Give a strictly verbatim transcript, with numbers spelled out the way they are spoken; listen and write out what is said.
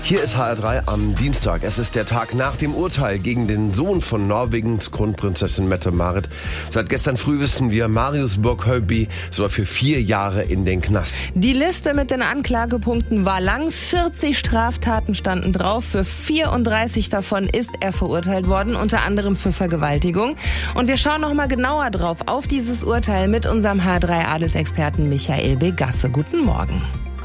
Hier ist H R drei am Dienstag. Es ist der Tag nach dem Urteil gegen den Sohn von Norwegens Kronprinzessin Mette-Marit. Seit gestern früh wissen wir, Marius Borg-Hølby soll für vier Jahre in den Knast. Die Liste mit den Anklagepunkten war lang. vierzig Straftaten standen drauf. Für vierunddreißig davon ist er verurteilt worden, unter anderem für Vergewaltigung. Und wir schauen noch mal genauer drauf auf dieses Urteil mit unserem H R drei Adelsexperten Michael Begasse. Guten Morgen.